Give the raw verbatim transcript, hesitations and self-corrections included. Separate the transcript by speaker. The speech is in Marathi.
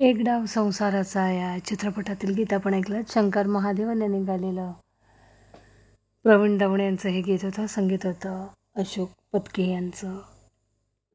Speaker 1: एक डाव संसाराचा या चित्रपटातील गीत आपण ऐकलं. शंकर महादेवन यांनी गालेलं. प्रवीण दवणे यांचं हे गीत होतं. संगीत होतं अशोक पत्के यांचं.